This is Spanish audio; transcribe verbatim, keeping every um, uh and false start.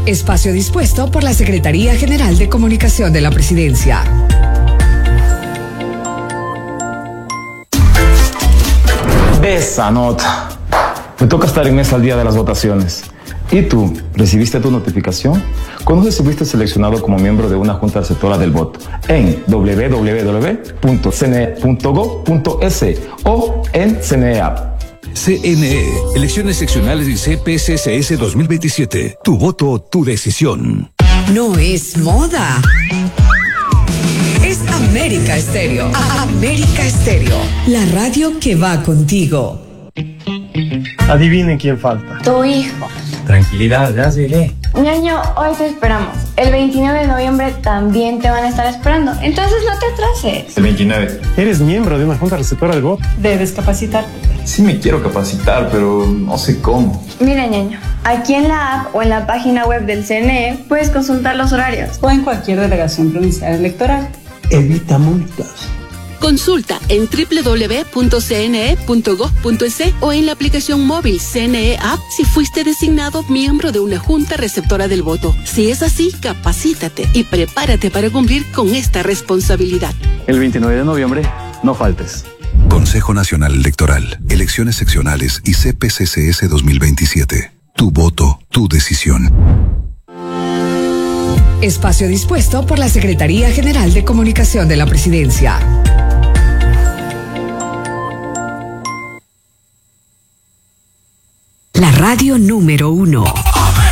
Espacio dispuesto por la Secretaría General de Comunicación de la Presidencia. Esa nota. Me toca estar en mesa al día de las votaciones. ¿Y tú? ¿Recibiste tu notificación? ¿Conoces si fuiste seleccionado como miembro de una junta receptora del voto? En doble u doble u doble u punto c n e punto gov punto es o en C N E App. C N E, Elecciones Seccionales y C P C C S dos mil veintisiete. Tu voto, tu decisión. No es moda. Es América Estéreo. América Estéreo. La radio que va contigo. Adivinen quién falta. Tu hijo. Tranquilidad, ya llegué. Ñaño, hoy te esperamos. El veintinueve de noviembre también te van a estar esperando. Entonces no te atrases. El veintinueve. Eres miembro de una junta receptora del voto. Debes capacitarte. Sí me quiero capacitar, pero no sé cómo. Mira, Ñaño, aquí en la app o en la página web del C N E puedes consultar los horarios. O en cualquier delegación provincial electoral. Evita multas. Consulta en doble u doble u doble u punto c n e punto gov punto es o en la aplicación móvil C N E App si fuiste designado miembro de una junta receptora del voto. Si es así, capacítate y prepárate para cumplir con esta responsabilidad. El veintinueve de noviembre, no faltes. Consejo Nacional Electoral, Elecciones Seccionales y C P C C S dos mil veintisiete. Tu voto, tu decisión. Espacio dispuesto por la Secretaría General de Comunicación de la Presidencia. La radio número uno.